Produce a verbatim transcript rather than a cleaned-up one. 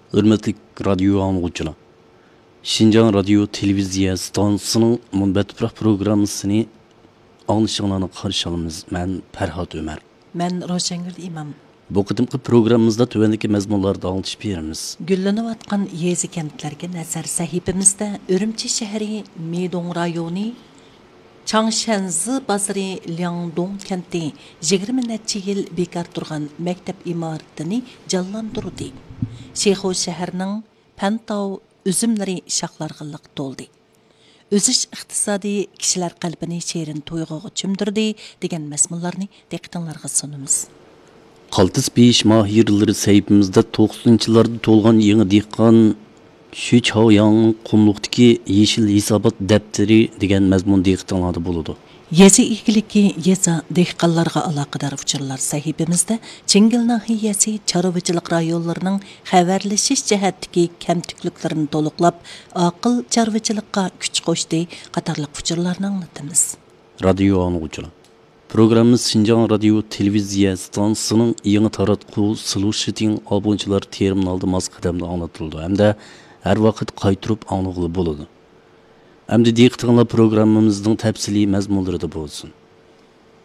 Hürmetlik radyo anlıqçılar. Şinjan Radyo Televiziya Stansiyasının Munbetiprak programmasını anlaşılığını karşılığımız. Ben Ferhat Ömer. Ben Roşengirdi İmam. Bu qıdımqı programımızda tövendeki mezmunlarda anlatışıp berimiz. Güllenip atkan yezi kentlerge nazar sahibimizde Ürümçi şehri Meydong rayoni Changshanzi bazarı Liangdong kenti yigirma neçe yil bekar turgan mektep imaratini canlandırdı. Şeyho şehirning Pantav üzümleri şaqlargınlık toldu. Özüş iqtisadi kişiler qalbini şehrin toyğuğa çümdürdü degan mazmunlarni diqqatingizga sunamiz. Qaltis beş mahirleri sayfimizda to'qsoninchilarda to'lgan yangi dehqon shu Chaoyang qumluqdagi yeşil hisobot daftari degan mazmun diqqatingizda bo'ladi. Yezi ilgiliki yeza dehqonlarga aloqador uchurlar sahifimizda Chingil nahiyasi chorvachilik rayonlarining xabarlashish jihatdagi kamtukliklarini to'liqlab, aql chorvachilikqa kuch qo'shdi qatorliq uchurlarni anglatamiz. Radyo anlıqçılar. Programımız Şinjan Radyo Televiziya Stansiyasının yeni taratqu solution abonchilar terminalda maz qadamda anlatıldı. Hem de her vakit qaytırıp anlıqlı buludu. Hem de diqqatingizlar programımızın təfsili məzmunları da bolsun.